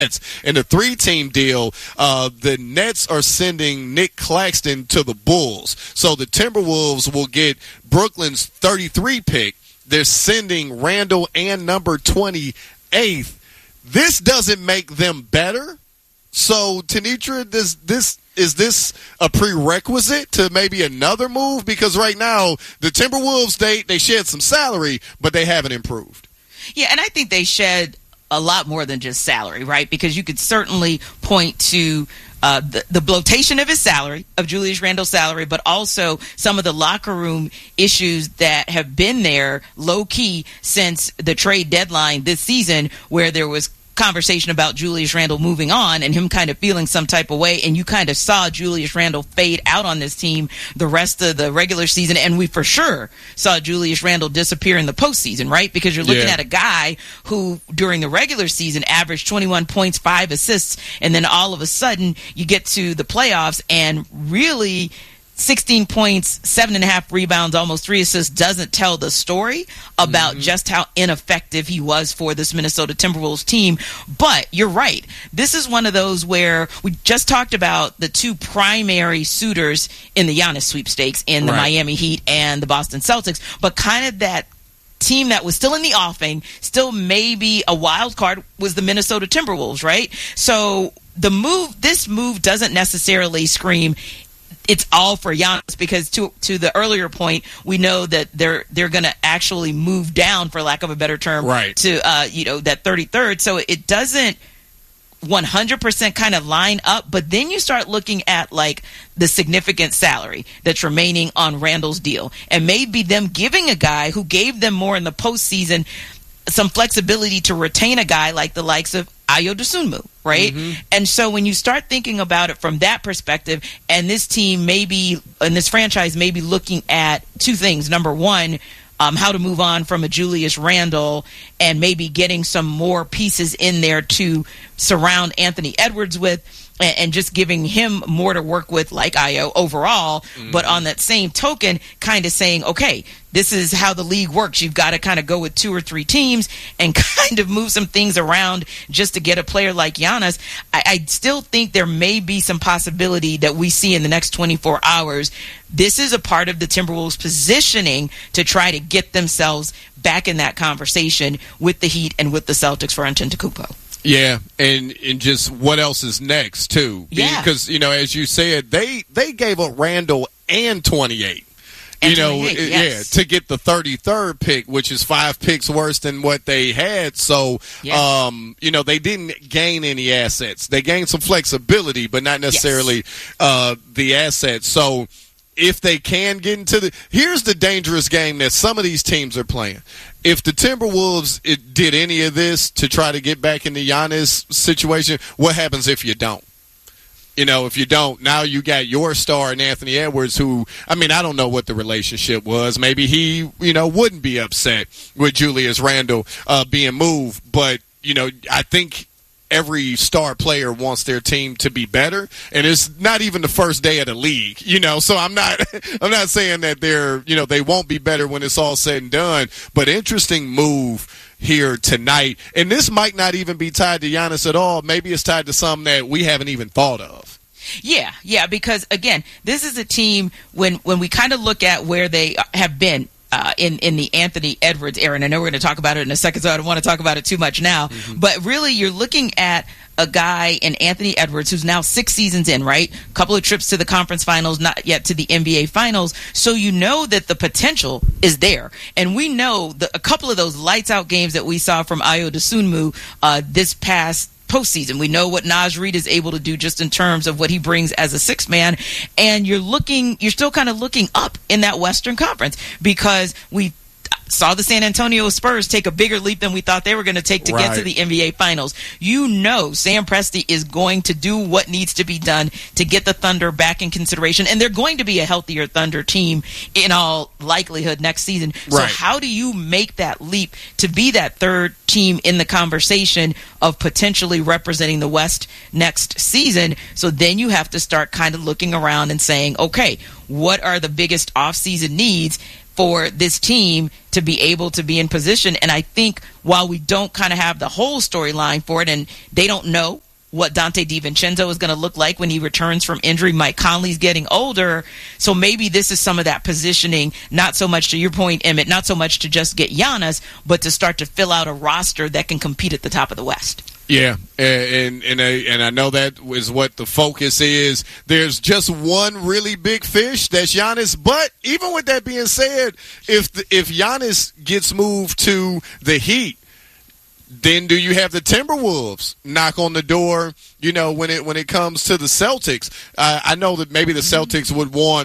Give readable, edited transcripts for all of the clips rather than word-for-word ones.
In the 3-team deal, the Nets are sending Nick Claxton to the Bulls. So the Timberwolves will get Brooklyn's 33 pick. They're sending Randall and number 28th. This doesn't make them better. So, Tenitra, is this a prerequisite to maybe another move? Because right now, the Timberwolves, they shed some salary, but they haven't improved. Yeah, and I think they shed a lot more than just salary, right? Because you could certainly point to the bloatation of his salary, of Julius Randle's salary, but also some of the locker room issues that have been there low-key since the trade deadline this season, where there was conversation about Julius Randle moving on and him kind of feeling some type of way, and you kind of saw Julius Randle fade out on this team the rest of the regular season, and we for sure saw Julius Randle disappear in the postseason, right? Because you're looking at a guy who during the regular season averaged 21 points, 5 assists, and then all of a sudden you get to the playoffs and really 16 points, 7.5 rebounds, almost 3 assists doesn't tell the story about just how ineffective he was for this Minnesota Timberwolves team. But you're right. This is one of those where we just talked about the two primary suitors in the Giannis sweepstakes in the Miami Heat and the Boston Celtics, but kind of that team that was still in the offing, still maybe a wild card, was the Minnesota Timberwolves, right? So this move doesn't necessarily scream it's all for Giannis, because to the earlier point, we know that they're going to actually move down, for lack of a better term, to that 33rd. So it doesn't 100% kind of line up. But then you start looking at like the significant salary that's remaining on Randle's deal, and maybe them giving a guy who gave them more in the postseason some flexibility to retain a guy like the likes of Ayo Dosunmu, right? And so when you start thinking about it from that perspective, and this team and this franchise may be looking at two things. Number one, how to move on from a Julius Randle and maybe getting some more pieces in there to surround Anthony Edwards with, and just giving him more to work with like Ayo overall. But on that same token, kind of saying, okay, this is how the league works. You've got to kind of go with 2 or 3 teams and kind of move some things around just to get a player like Giannis. I still think there may be some possibility that we see in the next 24 hours. This is a part of the Timberwolves positioning to try to get themselves back in that conversation with the Heat and with the Celtics for Antetokounmpo. Yeah, and just what else is next, too. Yeah. Because, as you said, they gave up Randle and 28. To get the 33rd pick, which is 5 picks worse than what they had. So, they didn't gain any assets. They gained some flexibility, but not necessarily the assets. So, if they can get into here's the dangerous game that some of these teams are playing. If the Timberwolves did any of this to try to get back in the Giannis situation, what happens if you don't? If you don't, now you got your star in Anthony Edwards, who, I don't know what the relationship was. Maybe he, wouldn't be upset with Julius Randle being moved. But, I think every star player wants their team to be better, and it's not even the first day of the league, so I'm not saying that they won't be better when it's all said and done, but interesting move here tonight. And this might not even be tied to Giannis at all. Maybe it's tied to something that we haven't even thought of. Yeah, because again, this is a team when we kind of look at where they have been in the Anthony Edwards era, and I know we're going to talk about it in a second, so I don't want to talk about it too much now, but really you're looking at a guy in Anthony Edwards who's now 6 seasons in, right? A couple of trips to the conference finals, not yet to the NBA finals, so you know that the potential is there. And we know a couple of those lights-out games that we saw from Ayo Dosunmu this past postseason. We know what Naz Reid is able to do just in terms of what he brings as a 6th man, and you're still kind of looking up in that Western Conference, because we saw the San Antonio Spurs take a bigger leap than we thought they were going to take to get to the NBA Finals. Sam Presti is going to do what needs to be done to get the Thunder back in consideration, and they're going to be a healthier Thunder team in all likelihood next season. So how do you make that leap to be that third team in the conversation of potentially representing the West next season? So then you have to start kind of looking around and saying, okay, what are the biggest offseason needs? for this team to be able to be in position. And I think while we don't kind of have the whole storyline for it, and they don't know what Dante DiVincenzo is going to look like when he returns from injury. Mike Conley's getting older. So maybe this is some of that positioning, not so much to your point, Emmett, not so much to just get Giannis, but to start to fill out a roster that can compete at the top of the West. Yeah, and I know that is what the focus is. There's just one really big fish, that's Giannis. But even with that being said, if Giannis gets moved to the Heat, then do you have the Timberwolves knock on the door, when it comes to the Celtics? I know that maybe the Celtics would want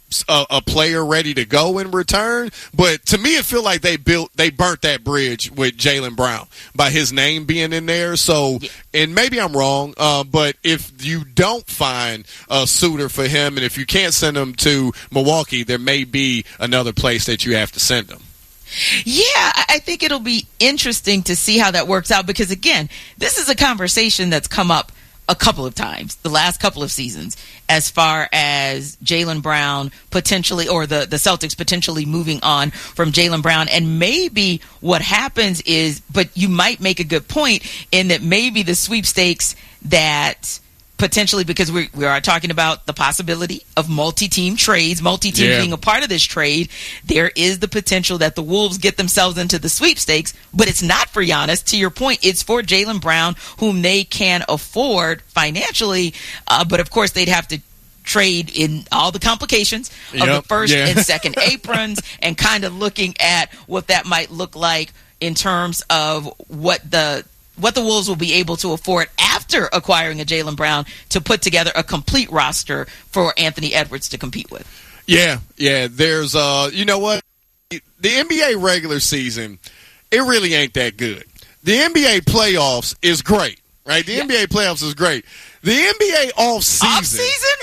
a player ready to go in return, but to me it feels like they burnt that bridge with Jaylen Brown by his name being in there. So, and maybe I'm wrong, but if you don't find a suitor for him, and if you can't send him to Milwaukee, there may be another place that you have to send him. Yeah, I think it'll be interesting to see how that works out, because again, this is a conversation that's come up a couple of times the last couple of seasons, as far as Jaylen Brown potentially, or the Celtics potentially moving on from Jaylen Brown. And maybe what happens is, but you might make a good point in that maybe the sweepstakes that potentially, because we are talking about the possibility of multi-team trades, being a part of this trade, there is the potential that the Wolves get themselves into the sweepstakes, but it's not for Giannis. To your point, it's for Jaylen Brown, whom they can afford financially, but of course they'd have to trade in all the complications of the first and second aprons, and kind of looking at what that might look like in terms of what the Wolves will be able to afford after acquiring a Jaylen Brown to put together a complete roster for Anthony Edwards to compete with. Yeah. There's, you know what? The NBA regular season, it really ain't that good. The NBA playoffs is great, right? The NBA playoffs is great. The NBA off-season?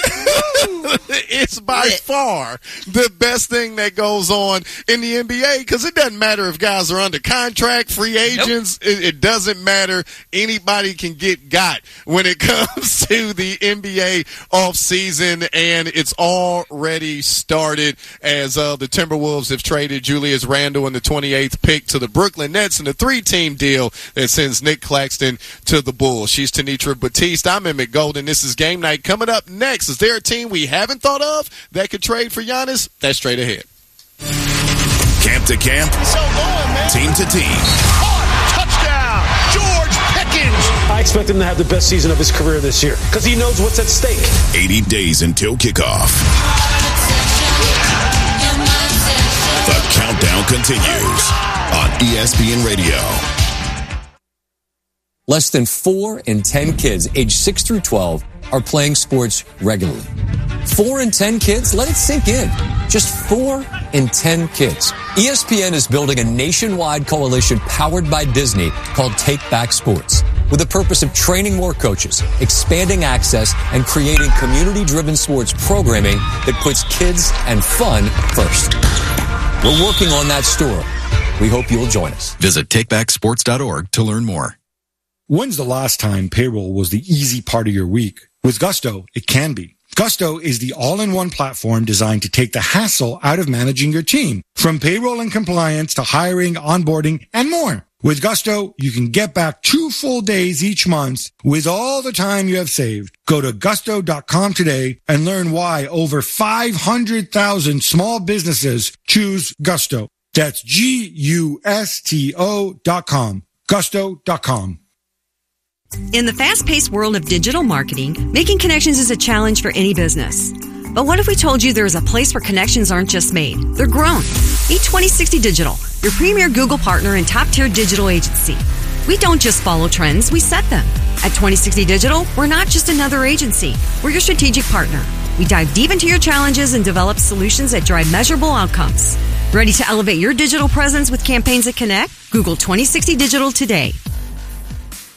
It's by far the best thing that goes on in the NBA, because it doesn't matter if guys are under contract, free agents. Nope. It doesn't matter. Anybody can get got when it comes to the NBA off-season, and it's already started as the Timberwolves have traded Julius Randle in the 28th pick to the Brooklyn Nets in a 3-team deal that sends Nick Claxton to the Bulls. She's Tenitra Batiste. I'm Emmett Golden. This is Game Night. Coming up next, is there a team we haven't thought of that could trade for Giannis? That's straight ahead. Camp to camp, team to team. Touchdown, George Pickens. I expect him to have the best season of his career this year because he knows what's at stake. 80 days until kickoff. The countdown continues on ESPN Radio. Less than 4 in 10 kids aged 6 through 12 are playing sports regularly. 4 in 10 kids? Let it sink in. Just 4 in 10 kids. ESPN is building a nationwide coalition powered by Disney called Take Back Sports, with the purpose of training more coaches, expanding access, and creating community-driven sports programming that puts kids and fun first. We're working on that story. We hope you'll join us. Visit takebacksports.org to learn more. When's the last time payroll was the easy part of your week? With Gusto, it can be. Gusto is the all-in-one platform designed to take the hassle out of managing your team, from payroll and compliance to hiring, onboarding, and more. With Gusto, you can get back 2 full days each month with all the time you have saved. Go to gusto.com today and learn why over 500,000 small businesses choose Gusto. That's Gusto.com. Gusto.com. In the fast-paced world of digital marketing, making connections is a challenge for any business. But what if we told you there is a place where connections aren't just made, they're grown? Meet 2060 Digital, your premier Google partner and top-tier digital agency. We don't just follow trends, we set them. At 2060 Digital, we're not just another agency, we're your strategic partner. We dive deep into your challenges and develop solutions that drive measurable outcomes. Ready to elevate your digital presence with campaigns that connect? Google 2060 Digital today.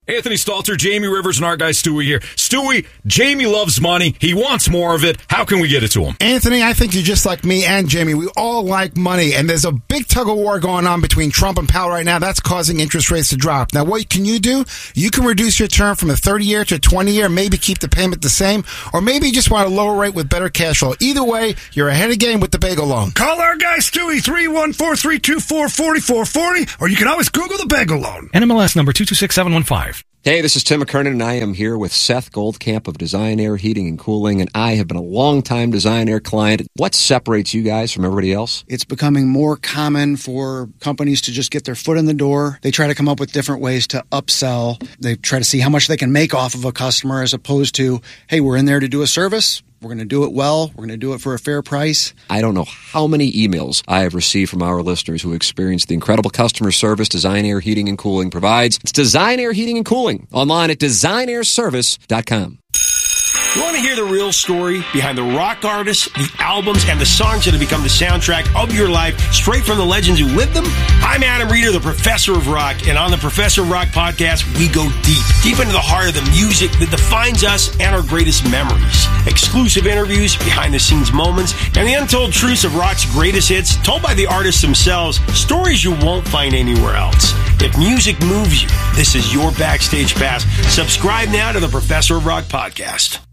Anthony Stalter, Jamie Rivers, and our guy Stewie here. Stewie, Jamie loves money. He wants more of it. How can we get it to him? Anthony, I think you're just like me and Jamie. We all like money, and there's a big tug-of-war going on between Trump and Powell right now. That's causing interest rates to drop. Now, what can you do? You can reduce your term from a 30-year to a 20-year, maybe keep the payment the same, or maybe you just want a lower rate with better cash flow. Either way, you're ahead of game with the Bagel Loan. Call our guy Stewie, 314-324-4440, or you can always Google the Bagel Loan. NMLS number 226715. Hey, this is Tim McKernan, and I am here with Seth Goldcamp of Design Air Heating and Cooling, and I have been a long-time Design Air client. What separates you guys from everybody else? It's becoming more common for companies to just get their foot in the door. They try to come up with different ways to upsell. They try to see how much they can make off of a customer as opposed to, hey, we're in there to do a service. We're going to do it well. We're going to do it for a fair price. I don't know how many emails I have received from our listeners who experience the incredible customer service Design Air Heating and Cooling provides. It's Design Air Heating and Cooling, online at designairservice.com. You want to hear the real story behind the rock artists, the albums, and the songs that have become the soundtrack of your life, straight from the legends who lived them? I'm Adam Reeder, the Professor of Rock, and on the Professor of Rock podcast, we go deep into the heart of the music that defines us and our greatest memories. Exclusive interviews, behind-the-scenes moments, and the untold truths of rock's greatest hits, told by the artists themselves, stories you won't find anywhere else. If music moves you, this is your backstage pass. Subscribe now to the Professor of Rock podcast.